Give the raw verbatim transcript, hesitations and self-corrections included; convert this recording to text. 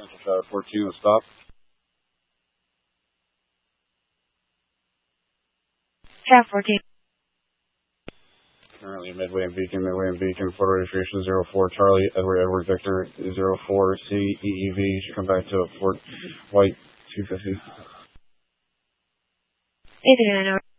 Central Tower fourteen, will stop. Tower fourteen. Currently Midway and Beacon, Midway and Beacon, photo registration zero four Charlie, Edward, Edward, Victor, zero four C, E E V, should come back to Fort White two fifty. eight nine